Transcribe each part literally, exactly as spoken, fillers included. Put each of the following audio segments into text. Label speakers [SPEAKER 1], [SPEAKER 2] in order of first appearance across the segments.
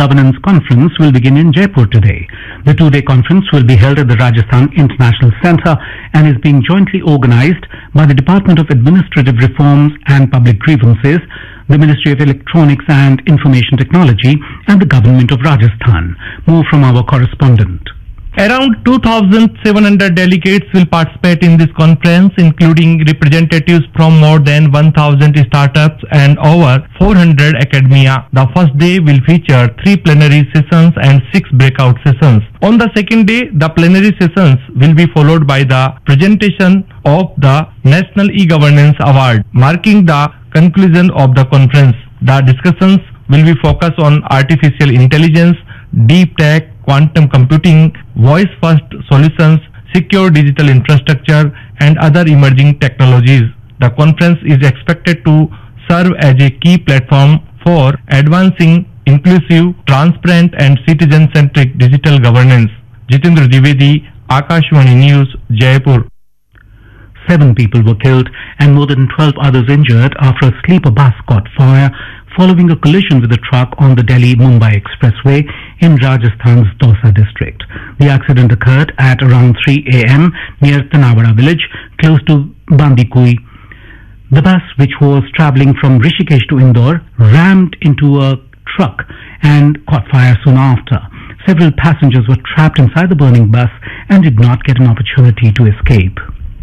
[SPEAKER 1] Governance Conference will begin in Jaipur today. The two-day conference will be held at the Rajasthan International Centre and is being jointly organised by the Department of Administrative Reforms and Public Grievances, the Ministry of Electronics and Information Technology and the Government of Rajasthan. More from our correspondent.
[SPEAKER 2] Around two thousand seven hundred delegates will participate in this conference, including representatives from more than one thousand startups and over four hundred academia. The first day will feature three plenary sessions and six breakout sessions. On the second day, the plenary sessions will be followed by the presentation of the National E-Governance Award, marking the conclusion of the conference. The discussions will be focused on artificial intelligence, deep tech, quantum computing, voice-first solutions, secure digital infrastructure, and other emerging technologies. The conference is expected to serve as a key platform for advancing inclusive, transparent, and citizen-centric digital governance. Jitendra Dwivedi, Akashvani News, Jaipur.
[SPEAKER 1] Seven people were killed and more than twelve others injured after a sleeper bus caught fire following a collision with a truck on the Delhi-Mumbai Expressway in Rajasthan's Dausa district. The accident occurred at around three a m near Tanawada village, close to Bandikui. The bus, which was travelling from Rishikesh to Indore, rammed into a truck and caught fire soon after. Several passengers were trapped inside the burning bus and did not get an opportunity to escape.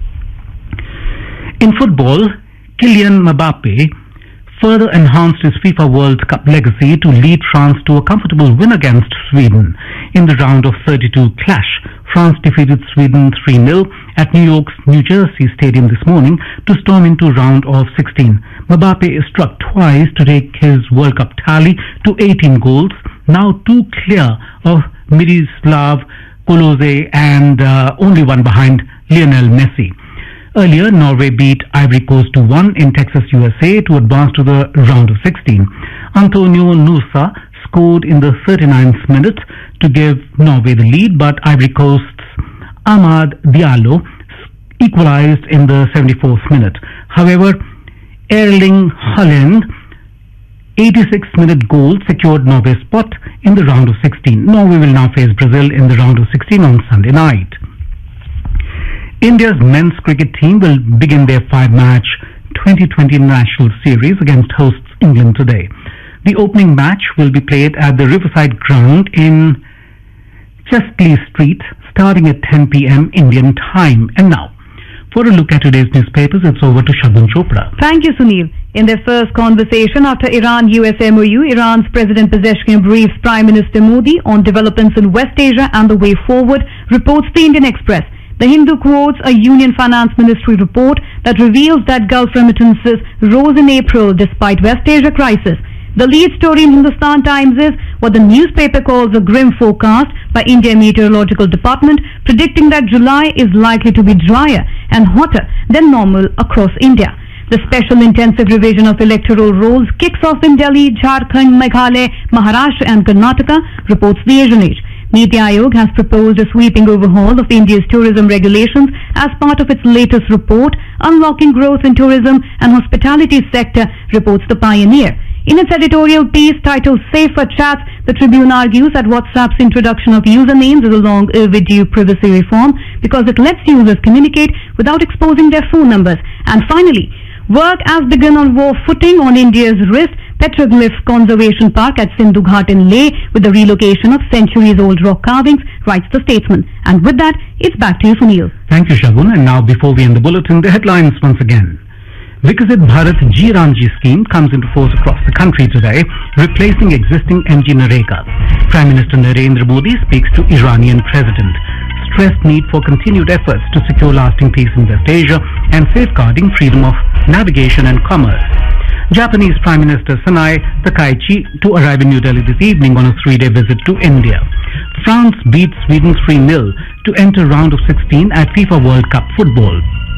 [SPEAKER 1] In football, Kylian Mbappe further enhanced his FIFA World Cup legacy to lead France to a comfortable win against Sweden. In the round of thirty-two clash, France defeated Sweden three nil at New York's New Jersey Stadium this morning to storm into round of sixteen. Mbappe struck twice to take his World Cup tally to eighteen goals, now two clear of Miroslav Klose and uh, only one behind Lionel Messi. Earlier, Norway beat Ivory Coast two one in Texas, U S A to advance to the round of sixteen. Antonio Nusa scored in the thirty-ninth minute to give Norway the lead, but Ivory Coast's Amad Diallo equalized in the seventy-fourth minute. However, Erling Haaland eighty-sixth minute goal secured Norway's spot in the round of sixteen. Norway will now face Brazil in the round of sixteen on Sunday night. India's men's cricket team will begin their five-match twenty twenty National Series against hosts England today. The opening match will be played at the Riverside Ground in Chestley Street starting at ten p m Indian time. And now, for a look at today's newspapers, it's over to Shagun Chopra.
[SPEAKER 3] Thank you, Sunil. In their first conversation after Iran-U S M O U, Iran's President Pezeshkian briefs Prime Minister Modi on developments in West Asia and the way forward, reports the Indian Express. The Hindu quotes a Union Finance Ministry report that reveals that Gulf remittances rose in April despite West Asia crisis. The lead story in Hindustan Times is what the newspaper calls a grim forecast by India Meteorological Department, predicting that July is likely to be drier and hotter than normal across India. The special intensive revision of electoral rolls kicks off in Delhi, Jharkhand, Meghalaya, Maharashtra and Karnataka, reports the Asian Age. Niti Aayog has proposed a sweeping overhaul of India's tourism regulations as part of its latest report, Unlocking Growth in Tourism and Hospitality Sector, reports the Pioneer. In its editorial piece titled Safer Chats, the Tribune argues that WhatsApp's introduction of usernames is a long overdue privacy reform because it lets users communicate without exposing their phone numbers. And finally, work has begun on war footing on India's wrist Petroglyph Conservation Park at Sindhu Ghat in Leh with the relocation of centuries-old rock carvings, writes the Statesman. And with that, it's back to you, Sunil.
[SPEAKER 1] Thank you, Shagun. And now, before we end the bulletin, the headlines once again. Viksit Bharat G Ramji scheme comes into force across the country today, replacing existing M G Narega. Prime Minister Narendra Modi speaks to Iranian President. Stressed need for continued efforts to secure lasting peace in West Asia and safeguarding freedom of navigation and commerce. Japanese Prime Minister Sanae Takaichi to arrive in New Delhi this evening on a three-day visit to India. France beat Sweden three nil to enter round of sixteen at FIFA World Cup football.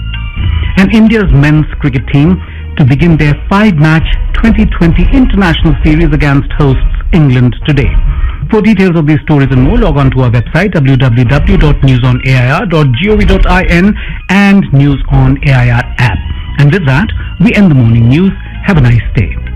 [SPEAKER 1] And India's men's cricket team to begin their five-match twenty twenty international series against hosts England today. For details of these stories and more, log on to our website w w w dot news on a i r dot gov dot in and News on A I R app. And with that, we end the morning news. Have a nice day.